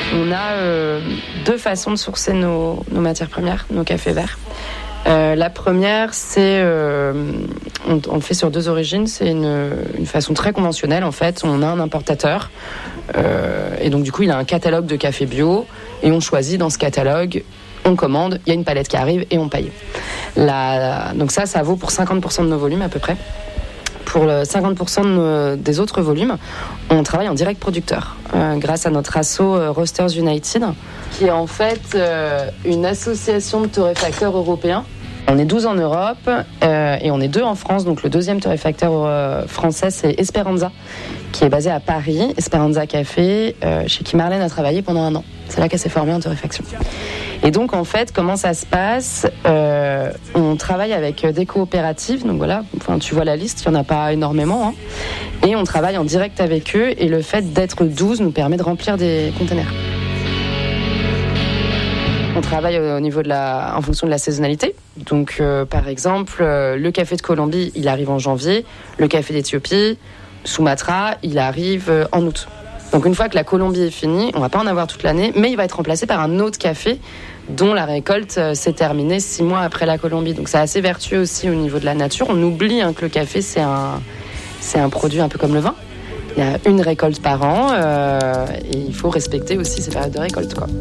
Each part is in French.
On a 2 façons de sourcer nos matières premières, nos cafés verts. La première, c'est on le fait sur 2 origines. C'est une façon très conventionnelle en fait. On a un importateur et donc du coup il a un catalogue de café bio et on choisit dans ce catalogue, on commande, il y a une palette qui arrive et on paye. Donc ça vaut pour 50% de nos volumes à peu près. Pour le 50% des autres volumes, on travaille en direct producteur grâce à notre asso Roasters United, qui est en fait une association de torréfacteurs européens. On est 12 en Europe et on est 2 en France. Donc le deuxième torréfacteur français, c'est Esperanza, qui est basé à Paris. Esperanza Café, chez qui Marlène a travaillé pendant 1 an. C'est là qu'elle s'est formée en torréfaction. Et donc en fait, comment ça se passe ? On travaille avec des coopératives. Donc voilà, enfin, tu vois la liste, il n'y en a pas énormément. Hein. Et on travaille en direct avec eux. Et le fait d'être 12 nous permet de remplir des containers. On travaille en fonction de la saisonnalité. Donc, par exemple, le café de Colombie, il arrive en janvier. Le café d'Éthiopie, Sumatra, il arrive en août. Donc, une fois que la Colombie est finie, on va pas en avoir toute l'année, mais il va être remplacé par un autre café dont la récolte s'est terminée 6 mois après la Colombie. Donc, c'est assez vertueux aussi au niveau de la nature. On oublie que le café, c'est un produit un peu comme le vin. Il y a une récolte par an et il faut respecter aussi ces périodes de récolte, quoi.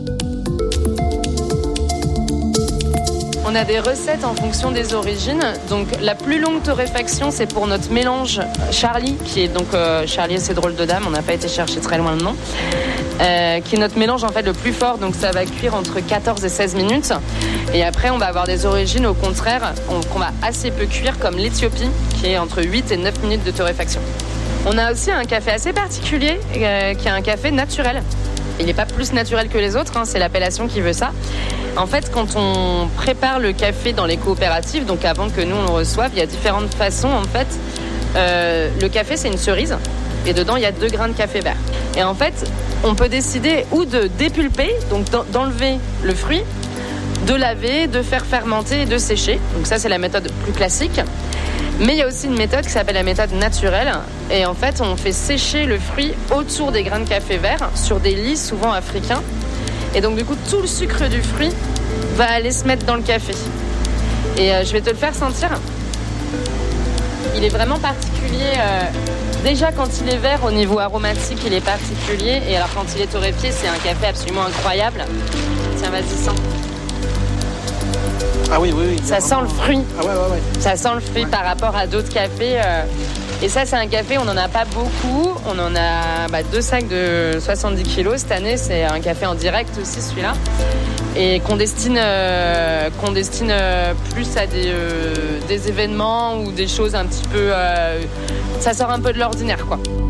On a des recettes en fonction des origines. Donc la plus longue torréfaction, c'est pour notre mélange Charlie, qui est donc Charlie, c'est drôle de dame, on n'a pas été chercher très loin le nom, qui est notre mélange en fait le plus fort. Donc ça va cuire entre 14 et 16 minutes. Et après, on va avoir des origines au contraire qu'on va assez peu cuire, comme l'Éthiopie, qui est entre 8 et 9 minutes de torréfaction. On a aussi un café assez particulier, qui est un café naturel. Il n'est pas plus naturel que les autres, c'est l'appellation qui veut ça. En fait, quand on prépare le café dans les coopératives, donc avant que nous on le reçoive, il y a différentes façons. En fait, le café c'est une cerise et dedans il y a 2 grains de café vert. Et en fait, on peut décider ou de dépulper, donc d'enlever le fruit, de laver, de faire fermenter et de sécher. Donc ça c'est la méthode plus classique. Mais il y a aussi une méthode qui s'appelle la méthode naturelle. Et en fait, on fait sécher le fruit autour des grains de café vert sur des lits souvent africains. Et donc du coup, tout le sucre du fruit va aller se mettre dans le café. Et je vais te le faire sentir. Il est vraiment particulier. Déjà, quand il est vert, au niveau aromatique, il est particulier. Et alors, quand il est torréfié, c'est un café absolument incroyable. Tiens, vas-y, sens. Ah oui. Ça sent le fruit. Ah ouais. Ça sent le fruit par rapport à d'autres cafés. Et ça, c'est un café, on n'en a pas beaucoup. On en a 2 sacs de 70 kilos cette année. C'est un café en direct aussi, celui-là. Et qu'on destine plus à des événements ou des choses un petit peu... ça sort un peu de l'ordinaire, quoi.